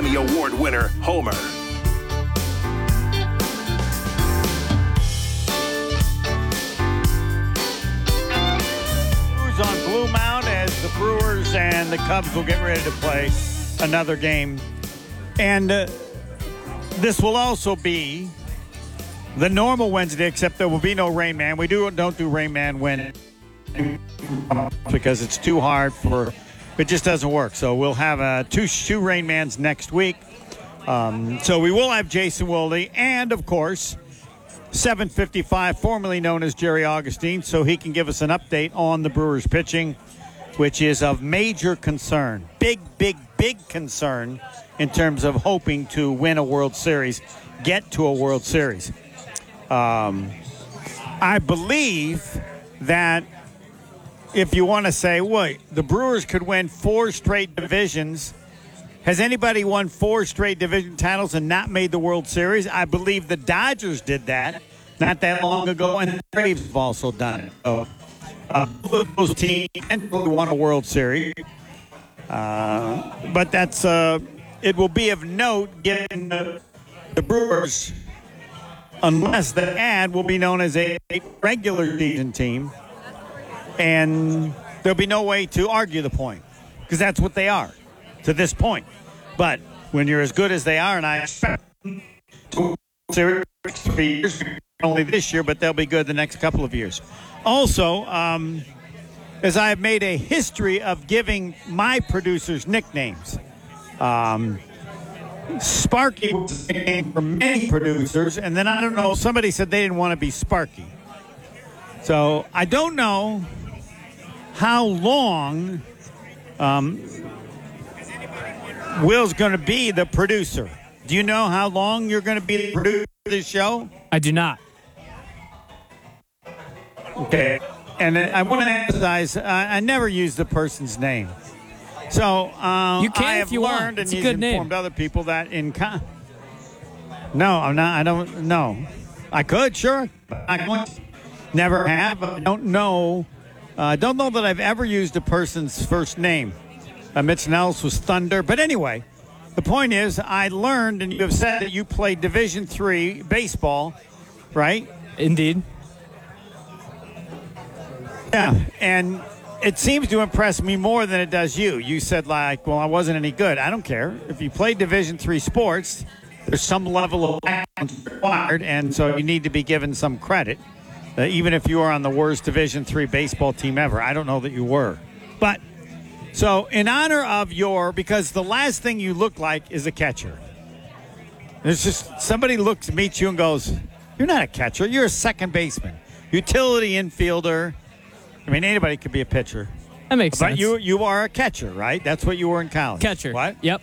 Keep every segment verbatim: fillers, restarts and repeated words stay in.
Emmy Award winner, Homer. On Blue Mound as the Brewers and the Cubs will get ready to play another game. And uh, this will also be the normal Wednesday, except there will be no Rain Man. We do don't do Rain Man when because it's too hard for it just doesn't work. So we'll have uh, two two Rain Mans next week. Um, so we will have Jason Wilde and of course seven fifty-five, formerly known as Jerry Augustine, so he can give us an update on the Brewers pitching, which is of major concern. Big, big, big concern in terms of hoping to win a World Series, get to a World Series. Um, I believe that if you want to say, wait, the Brewers could win four straight divisions. Has anybody won four straight division titles and not made the World Series? I believe the Dodgers did that not that long ago, and the Braves have also done it. So, uh, those teams won a World Series. Uh, but that's uh, it will be of note given the, the Brewers, unless the ad will be known as a regular season team, and there'll be no way to argue the point because that's what they are to this point. But when you're as good as they are, and I expect to series three years, only this year, but they'll be good the next couple of years. Also, um, as I have made a history of giving my producers nicknames, um, Sparky was a nickname for many producers, and then I don't know, somebody said they didn't want to be Sparky. So I don't know how long um, Will's going to be the producer. Do you know how long you're going to be the producer of this show? I do not. Okay. And I want to emphasize, uh, I never use the person's name. So uh, you can I have if you learned, want. It's and a he's good informed name. other people that in con- No, I'm not. I don't know. I could, sure. But I don't, never have. I don't know. I uh, don't know that I've ever used a person's first name. Uh, Mitch Nellis was Thunder. But anyway, the point is, I learned, and you have said that you played Division three baseball, right? Indeed. Yeah, and it seems to impress me more than it does you. You said, like, well, I wasn't any good. I don't care. If you play Division three sports, there's some level of excellence required, and so you need to be given some credit, uh, even if you are on the worst Division three baseball team ever. I don't know that you were. But, so in honor of your, because the last thing you look like is a catcher. There's just, somebody looks, meets you and goes, you're not a catcher. You're a second baseman. Utility infielder. I mean, anybody could be a pitcher. That makes but sense. But you you are a catcher, right? That's what you were in college. Catcher. What? Yep.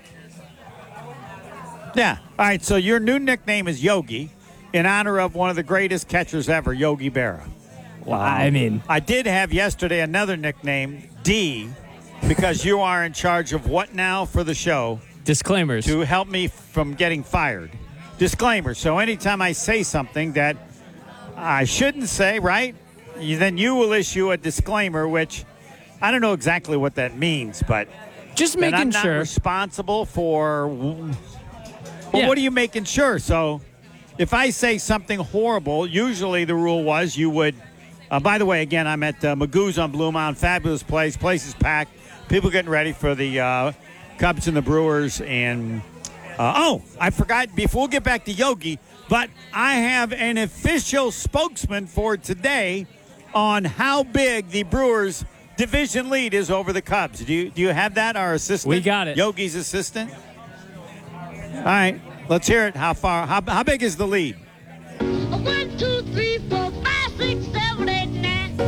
Yeah. All right, so your new nickname is Yogi in honor of one of the greatest catchers ever, Yogi Berra. Well, I mean. I did have yesterday another nickname, D, because you are in charge of what now for the show? Disclaimers. To help me from getting fired. Disclaimers. So anytime I say something that I shouldn't say, right? You, then you will issue a disclaimer, which I don't know exactly what that means, but just making I'm not sure responsible for. Well, yeah. What are you making sure? So, if I say something horrible, usually the rule was you would. Uh, by the way, again, I'm at uh, Magoo's on Blue Mound, fabulous place. Place is packed. People getting ready for the uh, Cubs and the Brewers, and uh, oh, I forgot. Before we get back to Yogi, but I have an official spokesman for today on how big the Brewers' division lead is over the Cubs. Do you do you have that? Our assistant? We got it. Yogi's assistant? All right. Let's hear it. How far? How, how big is the lead? One, two, three, four, five, six, seven, eight, nine.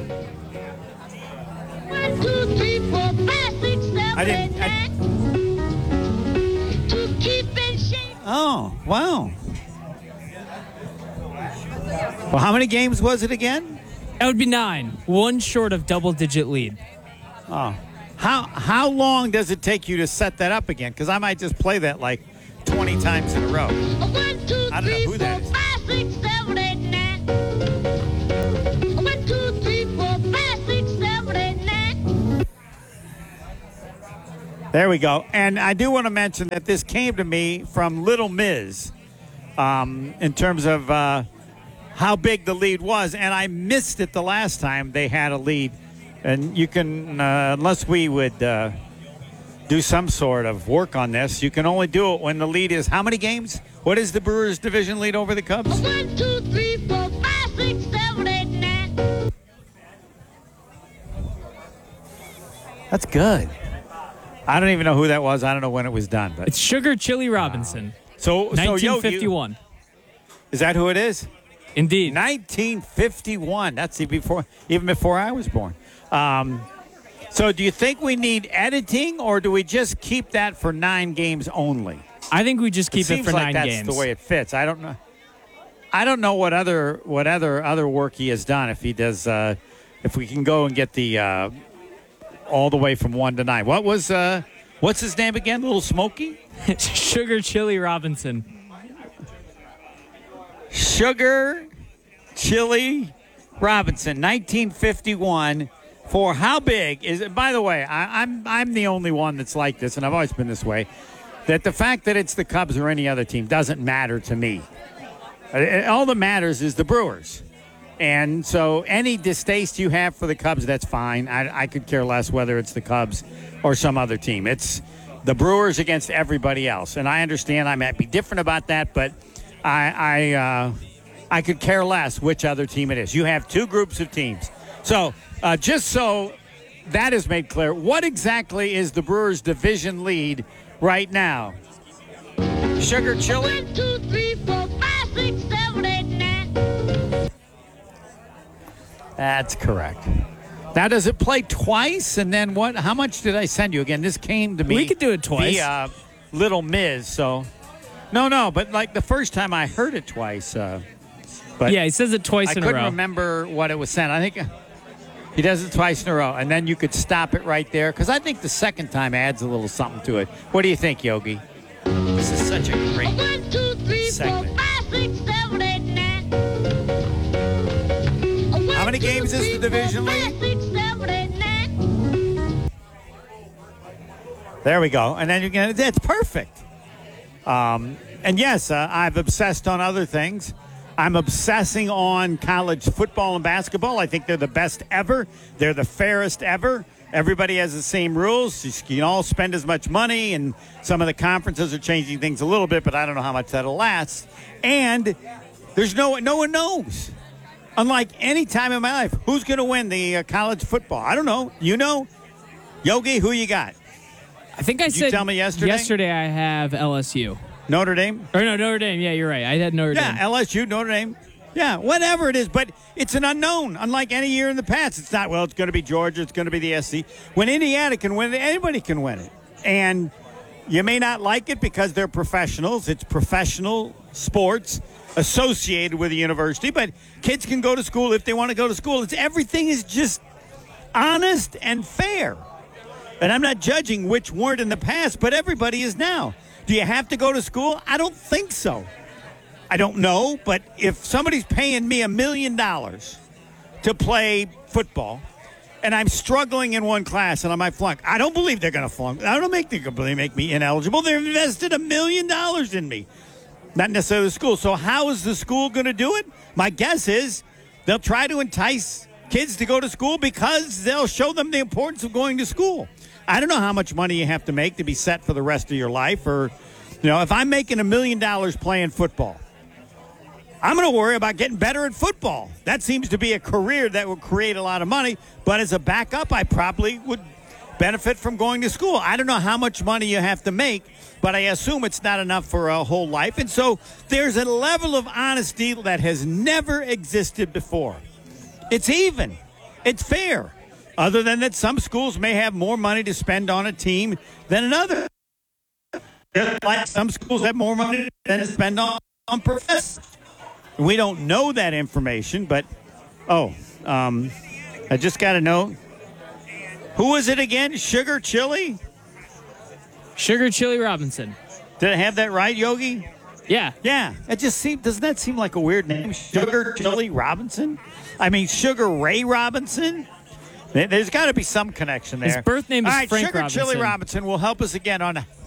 One, two, three, four, five, six, seven, I didn't- eight, I- nine. To keep in shape. Oh, wow. Well, how many games was it again? That would be nine. One short of double-digit lead. Oh. How how long does it take you to set that up again? Because I might just play that like twenty times in a row. One, two, I don't know three, who that four, is. five, six, seven, eight, nine. One, two, three, four, five, six, seven, eight, nine. There we go. And I do want to mention that this came to me from Little Miz um, in terms of uh, how big the lead was. And I missed it the last time they had a lead. And you can, uh, unless we would uh, do some sort of work on this, you can only do it when the lead is how many games? What is the Brewers division lead over the Cubs? One, two, three, four, five, six, seven, eight, nine. That's good. I don't even know who that was. I don't know when it was done. But It's Sugar Chili Robinson. so, so yo, nineteen fifty-one. you- is that who it is? Indeed. nineteen fifty-one. That's even before, even before I was born. Um, so, do you think we need editing, or do we just keep that for nine games only? I think we just keep it it, seems for like nine that's games. the way it fits. I don't know. I don't know what other what other other work he has done. If he does, uh, if we can go and get the uh, all the way from one to nine. What was uh, what's his name again? Little Smokey. Sugar Chili Robinson. Sugar Chili Robinson, nineteen fifty-one. For how big is it? By the way, I, I'm I'm the only one that's like this, and I've always been this way. That the fact that it's the Cubs or any other team doesn't matter to me. Uh, All that matters is the Brewers. And so any distaste you have for the Cubs, that's fine. I, I could care less whether it's the Cubs or some other team. It's the Brewers against everybody else. And I understand I might be different about that, but I I, uh, I could care less which other team it is. You have two groups of teams. So uh, just so that is made clear, what exactly is the Brewers' division lead right now? Sugar Chili? One, two, three, four, five, six, seven, eight, nine. That's correct. Now, does it play twice? And then what? How much did I send you? Again, this came to me. We could do it twice. Via Little Miz. So, no, no. But like the first time I heard it twice. Uh, but Yeah, he says it twice I in a couldn't row. remember what it was sent. I think he does it twice in a row, and then you could stop it right there because I think the second time adds a little something to it. What do you think, Yogi? This is such a great. One, two, three, four, Segment. five, six, seven, eight, nine. How many games is the division lead? Five, six, seven, eight, nine. There we go. And then you can, that's perfect. Um, and yes, uh, I've obsessed on other things. I'm obsessing on college football and basketball. I think they're the best ever. They're the fairest ever. Everybody has the same rules. You can all spend as much money, and some of the conferences are changing things a little bit, but I don't know how much that'll last. And there's no no one knows. Unlike any time in my life, who's going to win the uh, college football? I don't know. You know? Yogi, who you got? I think I you said tell me yesterday? Yesterday I have L S U. Notre Dame? Or no, Notre Dame. Yeah, you're right. I had Notre Yeah, Dame. L S U, Notre Dame. Yeah, whatever it is, but it's an unknown. Unlike any year in the past, it's not, well, it's going to be Georgia, it's going to be the S E C. When Indiana can win it, anybody can win it. And you may not like it because they're professionals. It's professional sports associated with the university, but kids can go to school if they want to go to school. It's everything is just honest and fair. And I'm not judging which weren't in the past, but everybody is now. Do you have to go to school? I don't think so. I don't know, but if somebody's paying me a million dollars to play football and I'm struggling in one class and I might flunk, I don't believe they're going to flunk. I don't think they're going to make me ineligible. They've invested a million dollars in me, not necessarily the school. So how is the school going to do it? My guess is they'll try to entice kids to go to school because they'll show them the importance of going to school. I don't know how much money you have to make to be set for the rest of your life. Or, you know, if I'm making a million dollars playing football, I'm going to worry about getting better at football. That seems to be a career that will create a lot of money. But as a backup, I probably would benefit from going to school. I don't know how much money you have to make, but I assume it's not enough for a whole life. And so there's a level of honesty that has never existed before. It's even. It's fair. Other than that, some schools may have more money to spend on a team than another. Just like some schools have more money to spend on, on professors. We don't know that information, but, oh, um, I just got to know. Who is it again? Sugar Chili? Sugar Chili Robinson. Did I have that right, Yogi? Yeah. Yeah. It just seems, doesn't that seem like a weird name? Sugar Chili Robinson? I mean, Sugar Ray Robinson? There- There's got to be some connection there. His birth name is All right, Frank Sugar Chili Robinson. Robinson will help us again on